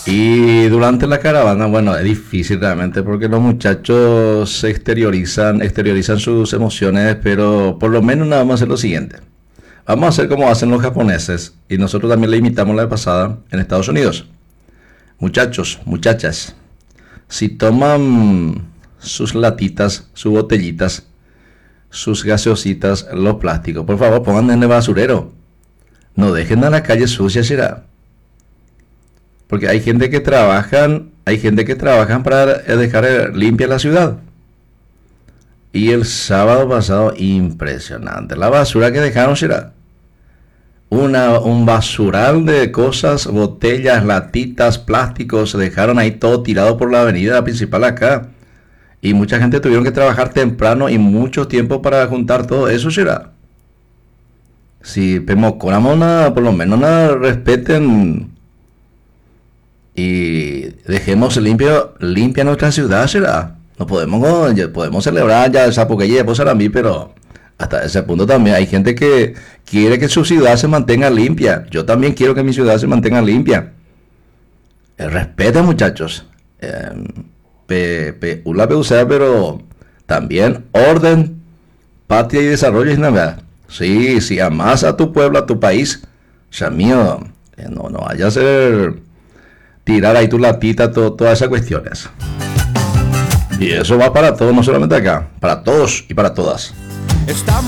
Y durante la caravana, bueno, es difícil realmente porque los muchachos se exteriorizan sus emociones, pero por lo menos nada más es lo siguiente. Vamos a hacer como hacen los japoneses y nosotros también le imitamos la vez pasada en Estados Unidos. Muchachos, muchachas, si toman sus latitas, sus botellitas, sus gaseositas, los plásticos, por favor pongan en el basurero. No dejen a la calle sucia, será. Porque hay gente que trabajan para dejar limpia la ciudad. Y el sábado pasado, impresionante. La basura que dejaron será un basural de cosas, botellas, latitas, plásticos, se dejaron ahí todo tirado por la avenida principal acá. Y mucha gente tuvieron que trabajar temprano y mucho tiempo para juntar todo eso será. Si Pemocoramona, por lo menos nada, respeten y dejemos limpia nuestra ciudad, será. No podemos celebrar ya el Zapuqueye de Saramí, pero hasta ese punto también hay gente que quiere que su ciudad se mantenga limpia. Yo también quiero que mi ciudad se mantenga limpia. Respeten, muchachos. Ula PUCA, pero también orden, patria y desarrollo es nada. Sí, si amas a tu pueblo, a tu país, ya mío, no vaya a ser tirar ahí tu latita, todas esas cuestiones. Y eso va para todos, no solamente acá, para todos y para todas.